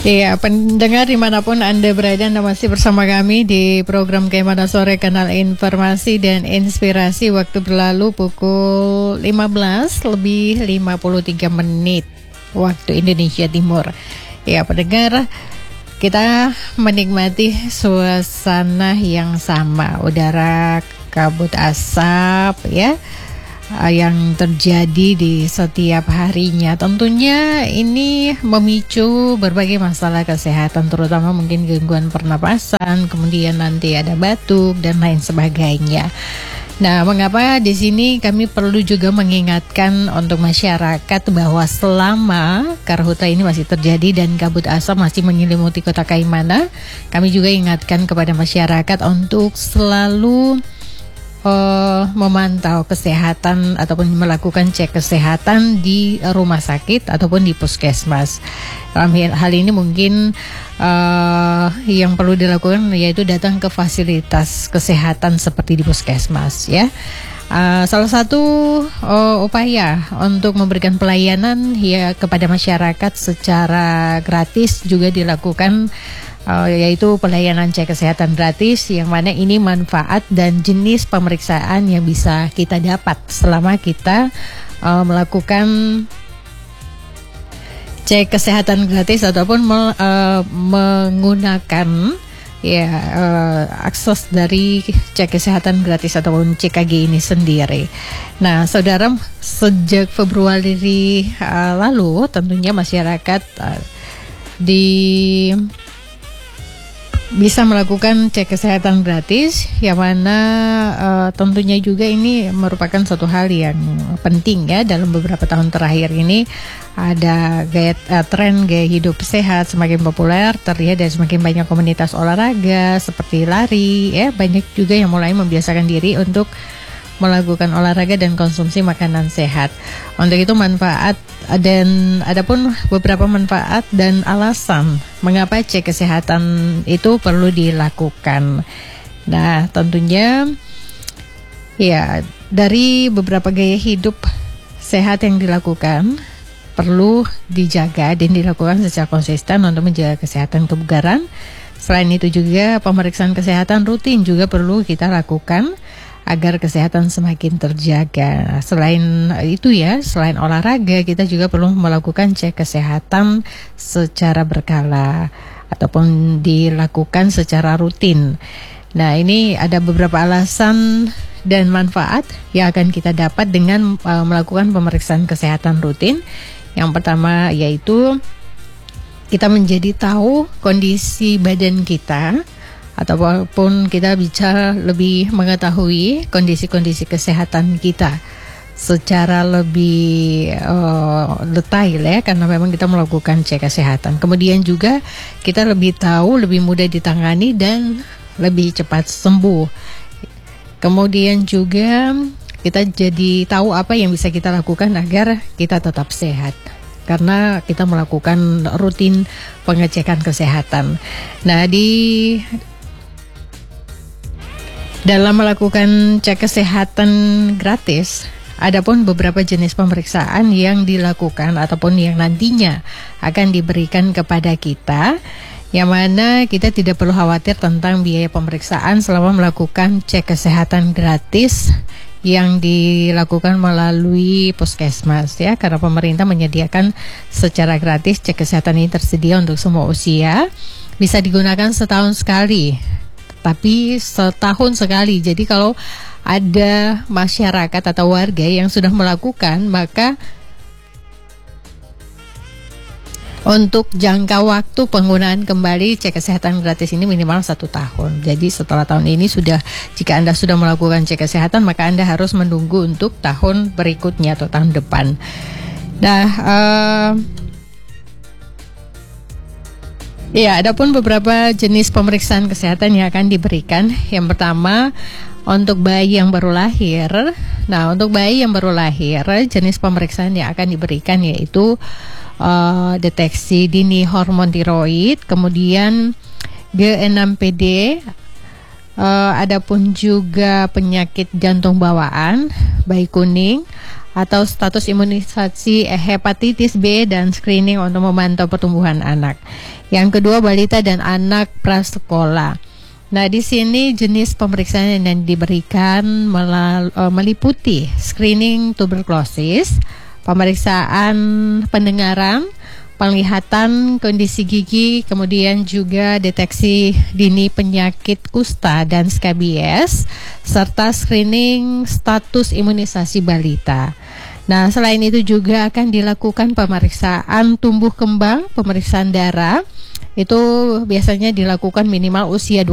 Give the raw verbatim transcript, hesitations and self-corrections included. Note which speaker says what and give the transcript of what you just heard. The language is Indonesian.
Speaker 1: Iya, pendengar dimanapun Anda berada, Anda masih bersama kami di program Kemana Sore, kanal informasi dan inspirasi. Waktu berlalu pukul lima belas lebih lima puluh tiga menit waktu Indonesia Timur. Ya, pendengar, kita menikmati suasana yang sama, udara kabut asap ya, yang terjadi di setiap harinya. Tentunya ini memicu berbagai masalah kesehatan, terutama mungkin gangguan pernapasan, kemudian nanti ada batuk dan lain sebagainya. Nah, mengapa di sini kami perlu juga mengingatkan untuk masyarakat bahwa selama karhutla ini masih terjadi dan kabut asap masih menyelimuti Kota Kaimana, kami juga ingatkan kepada masyarakat untuk selalu Uh, memantau kesehatan ataupun melakukan cek kesehatan di rumah sakit ataupun di puskesmas. Dalam hal ini mungkin uh, yang perlu dilakukan yaitu datang ke fasilitas kesehatan seperti di puskesmas ya. Uh, salah satu uh, upaya untuk memberikan pelayanan ya kepada masyarakat secara gratis juga dilakukan, Uh, yaitu pelayanan cek kesehatan gratis, yang mana ini manfaat dan jenis pemeriksaan yang bisa kita dapat selama kita uh, melakukan cek kesehatan gratis ataupun me, uh, menggunakan ya uh, akses dari cek kesehatan gratis ataupun C K G ini sendiri. Nah, saudara, sejak Februari uh, lalu tentunya masyarakat uh, di bisa melakukan cek kesehatan gratis, yang mana uh, tentunya juga ini merupakan suatu hal yang penting ya. Dalam beberapa tahun terakhir ini ada gaya uh, tren gaya hidup sehat semakin populer, terlihat dari semakin banyak komunitas olahraga seperti lari ya. Banyak juga yang mulai membiasakan diri untuk melakukan olahraga dan konsumsi makanan sehat. Untuk itu manfaat dan adapun beberapa manfaat dan alasan mengapa cek kesehatan itu perlu dilakukan. Nah, tentunya ya dari beberapa gaya hidup sehat yang dilakukan perlu dijaga dan dilakukan secara konsisten untuk menjaga kesehatan kebugaran. Selain itu juga pemeriksaan kesehatan rutin juga perlu kita lakukan agar kesehatan semakin terjaga. Selain itu ya, selain olahraga, kita juga perlu melakukan cek kesehatan secara berkala ataupun dilakukan secara rutin. Nah, ini ada beberapa alasan dan manfaat yang akan kita dapat dengan uh, melakukan pemeriksaan kesehatan rutin. Yang pertama yaitu kita menjadi tahu kondisi badan kita, ataupun kita bisa lebih mengetahui kondisi-kondisi kesehatan kita secara lebih uh, detail ya, karena memang kita melakukan cek kesehatan. Kemudian juga kita lebih tahu, lebih mudah ditangani dan lebih cepat sembuh. Kemudian juga kita jadi tahu apa yang bisa kita lakukan agar kita tetap sehat, karena kita melakukan rutin pengecekan kesehatan. Nah, di dalam melakukan cek kesehatan gratis, adapun beberapa jenis pemeriksaan yang dilakukan ataupun yang nantinya akan diberikan kepada kita, yang mana kita tidak perlu khawatir tentang biaya pemeriksaan selama melakukan cek kesehatan gratis yang dilakukan melalui puskesmas ya, karena pemerintah menyediakan secara gratis cek kesehatan ini tersedia untuk semua usia, bisa digunakan setahun sekali. Tapi setahun sekali. Jadi kalau ada masyarakat atau warga yang sudah melakukan, maka untuk jangka waktu penggunaan kembali cek kesehatan gratis ini minimal satu tahun. Jadi setelah tahun ini sudah, jika Anda sudah melakukan cek kesehatan, maka Anda harus menunggu untuk tahun berikutnya atau tahun depan. Nah, uh, ya, adapun beberapa jenis pemeriksaan kesehatan yang akan diberikan. Yang pertama, untuk bayi yang baru lahir. Nah, untuk bayi yang baru lahir, jenis pemeriksaan yang akan diberikan yaitu uh, deteksi dini hormon tiroid, kemudian G enam P D, Uh, adapun juga penyakit jantung bawaan, bayi kuning, atau status imunisasi hepatitis B dan screening untuk memantau pertumbuhan anak. Yang kedua, balita dan anak prasekolah. Nah, di sini jenis pemeriksaan yang diberikan melal- uh, meliputi screening tuberkulosis, pemeriksaan pendengaran, penglihatan, kondisi gigi, kemudian juga deteksi dini penyakit kusta dan skabies, serta screening status imunisasi balita. Nah, selain itu juga akan dilakukan pemeriksaan tumbuh kembang, pemeriksaan darah. Itu biasanya dilakukan minimal usia